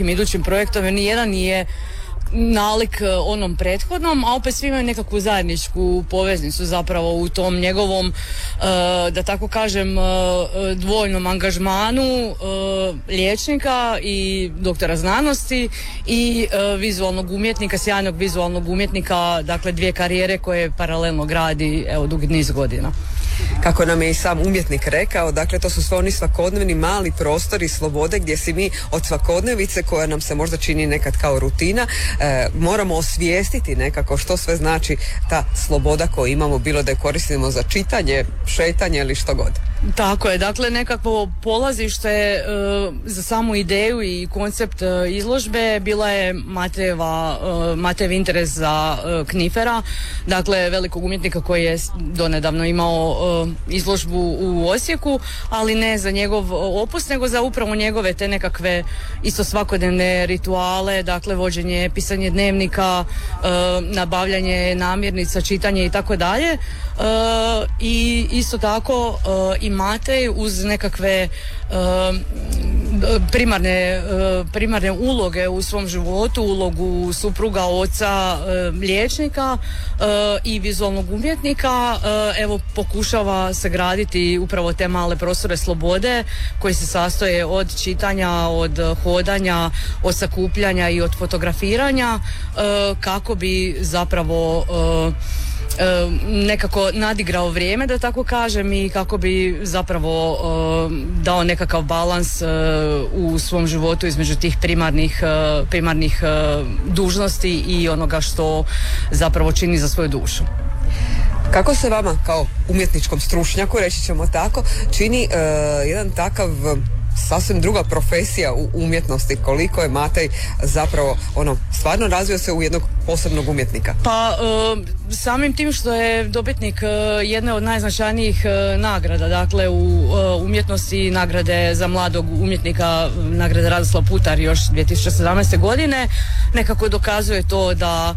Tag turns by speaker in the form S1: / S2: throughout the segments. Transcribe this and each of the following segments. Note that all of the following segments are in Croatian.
S1: svakim idućim projektom, jer nijedan nije nalik onom prethodnom, a opet svi imaju nekakvu zajedničku poveznicu zapravo u tom njegovom, da tako kažem, dvojnom angažmanu liječnika i doktora znanosti i vizualnog umjetnika, sjajnog vizualnog umjetnika, dakle dvije karijere koje paralelno gradi dugi niz godina.
S2: Kako nam je i sam umjetnik rekao, dakle to su sve oni svakodnevni mali prostori slobode gdje si mi od svakodnevice koja nam se možda čini nekad kao rutina, moramo osvijestiti nekako što sve znači ta sloboda koju imamo, bilo da je koristimo za čitanje, šetanje ili što god.
S1: Tako je, dakle nekakvo polazište za samu ideju i koncept izložbe bila je Matejev interes za Knifera, dakle velikog umjetnika koji je donedavno imao izložbu u Osijeku, ali ne za njegov opus, nego za upravo njegove te nekakve isto svakodnevne rituale, dakle vođenje, pisanje dnevnika, nabavljanje namirnica, čitanje i tako dalje. I isto tako i Matej uz nekakve primarne uloge u svom životu, ulogu supruga, oca, liječnika i vizualnog umjetnika, pokušava sagraditi upravo te male prostore slobode koji se sastoje od čitanja, od hodanja, od sakupljanja i od fotografiranja, kako bi zapravo nekako nadigrao vrijeme, da tako kažem, i kako bi zapravo dao nekakav balans u svom životu između tih primarnih dužnosti i onoga što zapravo čini za svoju dušu.
S2: Kako se vama kao umjetničkom stručnjaku, reći ćemo tako, čini jedan takav sasvim druga profesija u umjetnosti, koliko je Matej zapravo stvarno razvio se u jednog posebnog umjetnika?
S1: Pa samim tim što je dobitnik jedne od najznačajnijih nagrada, dakle u umjetnosti, nagrade za mladog umjetnika, nagrade Radoslav Putar još 2017. godine, nekako dokazuje to da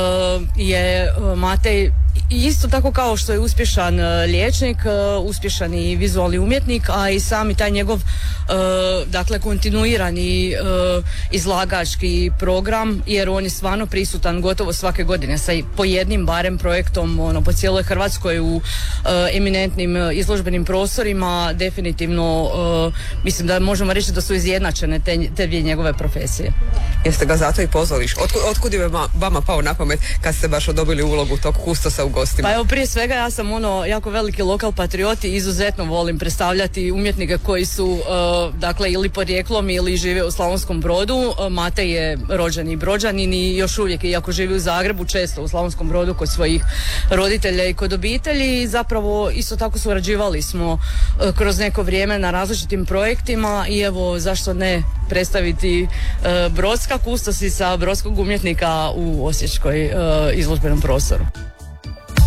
S1: je Matej isto tako kao što je uspješan liječnik, uspješan i vizualni umjetnik, a i sami taj njegov dakle kontinuirani izlagački program, jer on je stvarno prisutan gotovo svake godine sa po jednim barem projektom po cijeloj Hrvatskoj u eminentnim izložbenim prostorima. Definitivno mislim da možemo reći da su izjednačene te dvije njegove profesije.
S2: Jeste ga zato i pozvali? Otkud je vama pao na pamet kad ste baš dobili ulogu tog kustosa u gostima?
S1: Pa evo, prije svega ja sam jako veliki lokal patriot i izuzetno volim predstavljati umjetnike koji su dakle ili porijeklom ili žive u Slavonskom Brodu. Matej je rođeni Brođanin i još uvijek, iako živi u Zagrebu, često u Slavonskom Brodu kod svojih roditelja i kod obitelji. Zapravo isto tako surađivali smo kroz neko vrijeme na različitim projektima i evo, zašto ne predstaviti brodska kustosica brodskog umjetnika u osječkoj izložbenom prostoru.